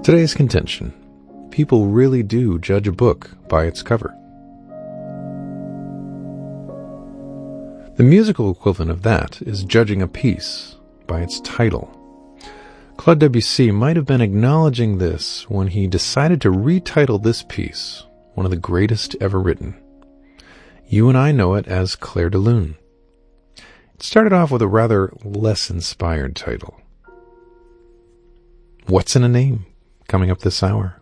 Today's contention: people really do judge a book by its cover. The musical equivalent of that is judging a piece by its title. Claude Debussy might have been acknowledging this when he decided to retitle this piece, one of the greatest ever written. You and I know it as Clair de Lune. It started off with a rather less inspired title. What's in a Name? Coming up this hour.